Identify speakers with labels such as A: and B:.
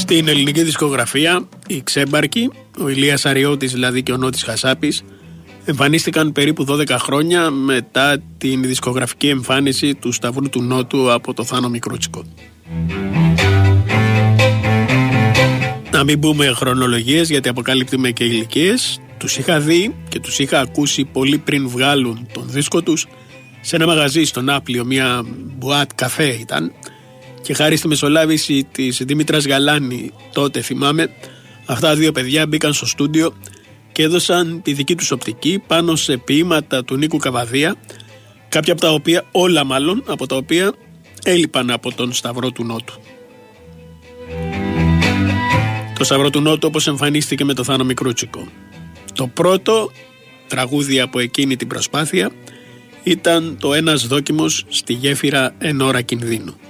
A: Στην ελληνική δισκογραφία, οι Ξέμπαρκοι, ο Ηλίας Αριώτης δηλαδή και ο Νότης Χασάπης, εμφανίστηκαν περίπου 12 χρόνια μετά την δισκογραφική εμφάνιση του Σταυρού του Νότου από το Θάνο Μικρούτσικο. Να μην μπούμε χρονολογίες γιατί αποκαλύπτουμε και ηλικίες. Τους είχα δει και τους είχα ακούσει πολύ πριν βγάλουν τον δίσκο τους σε ένα μαγαζί στον Άπλιο, μια μπουάτ καφέ ήταν, και χάρη στη μεσολάβηση της Δήμητρας Γαλάνη, τότε θυμάμαι, αυτά δύο παιδιά μπήκαν στο στούντιο και έδωσαν τη δική τους οπτική πάνω σε ποίηματα του Νίκου Καβαδία, κάποια από τα οποία, όλα μάλλον, από τα οποία έλειπαν από τον Σταυρό του Νότου. Το Σταυρό του Νότου όπως εμφανίστηκε με το Θάνο Μικρούτσικο. Το πρώτο τραγούδι από εκείνη την προσπάθεια ήταν το «Ένας δόκιμος στη γέφυρα εν ώρα κινδύνου».